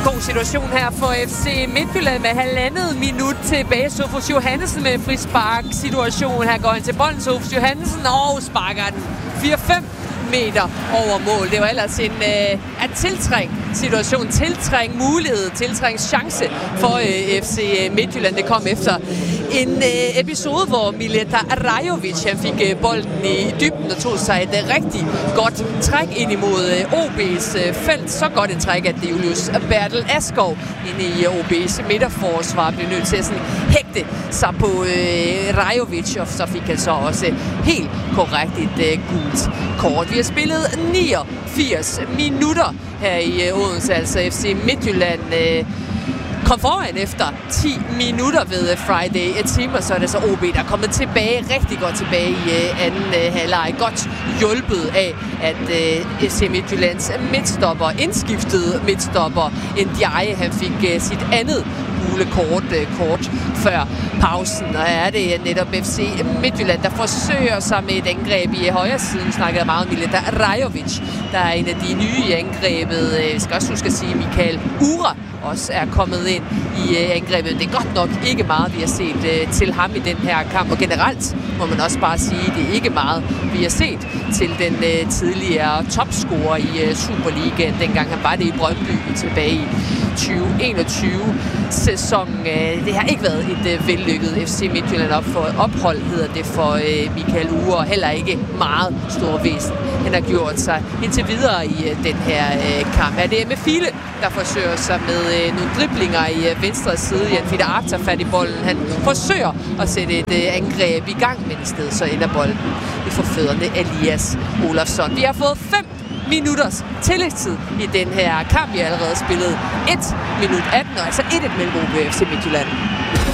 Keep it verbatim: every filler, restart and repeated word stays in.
God situation her for F C Midtjylland med halvandet minut tilbage. Sofus Johannesen med frispark situation. Her går han til bolden, Sofus Johannesen, og sparker den fire fem meter over mål. Det var ellers en øh, at tiltræng situation, tiltræng mulighed, tiltræng chance for øh, F C Midtjylland. Det kom efter en øh, episode, hvor Mileta Rajovic han fik øh, bolden i dybden og tog sig et øh, rigtig godt træk ind imod øh, O B's øh, felt. Så godt et træk, at det Julius Bertel Askov inde i O B's midterforsvar blev nødt til at sådan hægte sig på øh, Rajovic, og så fik han så også helt korrekt et øh, gult kort. Vi har spillet niogfirs minutter her i øh, Odense, altså F C Midtjylland øh, kom foran efter ti minutter ved Friday Team, og så er det så O B, der er kommet tilbage, rigtig godt tilbage i øh, anden øh, halvleg. Godt hjulpet af, at øh, F C Midtjyllands midtstopper, indskiftede midtstopper, Ndiaye, han fik øh, sit andet gule kort, øh, kort før pausen. Og er det netop F C Midtjylland, der forsøger sig med et angreb i højre siden. Snakkede meget om Mileta Rajovic, der er en af de nye i angrebet. Jeg skal også huske at sige, at Michael Ura også er kommet ind i øh, angrebet. Det er godt nok ikke meget, vi har set øh, til ham i den her kamp. Og generelt må man også bare sige, at det er ikke meget, vi har set til den øh, tidligere topscorer i øh, Superligaen. Dengang han var det i Brøndby tilbage i tyve enogtyve-sæsonen. Det har ikke været et øh, vellykket F C Midtjylland op for ophold, hedder det for øh, Michael Ure, og heller ikke meget stor væsen. Han har gjort sig indtil videre i øh, den her øh, kamp. Er det med File, der forsøger sig med øh, nogle driblinger i øh, venstre side. Jan Fiete Arp tager fat i bolden. Han forsøger at sætte et øh, angreb i gang, men i stedet så ender bolden for fødderne Elias Olafsson. Vi har fået fem minutters tillægstid i den her kamp. Vi har allerede spillet et minut atten, og altså et et mellem O B og F C Midtjylland.